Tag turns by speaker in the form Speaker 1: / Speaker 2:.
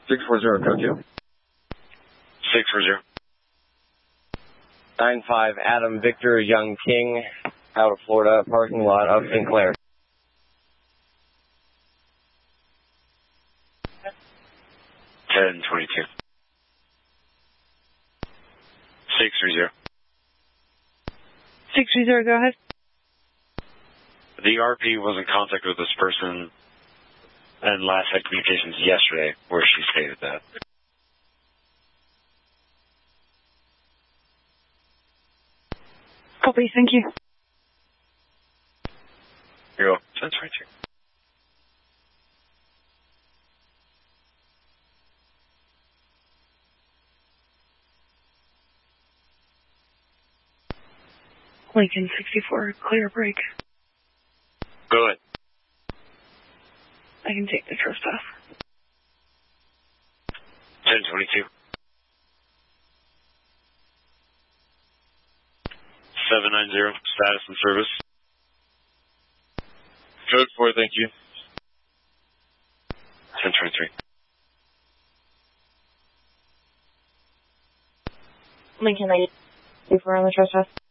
Speaker 1: 640, code 2.
Speaker 2: 640.
Speaker 1: 95 Adam Victor Young King, out of Florida, parking lot of Sinclair.
Speaker 2: 1022. 630.
Speaker 3: 630, go ahead.
Speaker 2: The RP was in contact with this person and last had communications yesterday where she stated that.
Speaker 3: Copy, thank you.
Speaker 2: You're welcome. 1022.
Speaker 3: Lincoln 64, clear break.
Speaker 2: Go ahead.
Speaker 3: I can take the trespass.
Speaker 2: 1022. 790, status and service.
Speaker 1: Code 4, thank you.
Speaker 2: 1023.
Speaker 3: Lincoln 94 on the trespass.